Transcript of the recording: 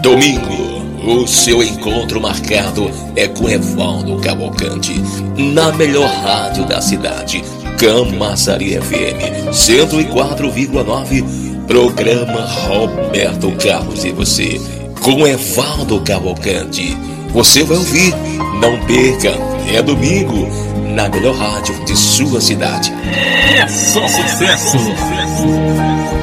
Domingo, o seu encontro marcado é com Evaldo Cavalcante, na melhor rádio da cidade, Camaçari FM 104,9, programa Roberto Carlos e você, com Evaldo Cavalcante. Você vai ouvir, não perca, é domingo, na melhor rádio de sua cidade. É só sucesso!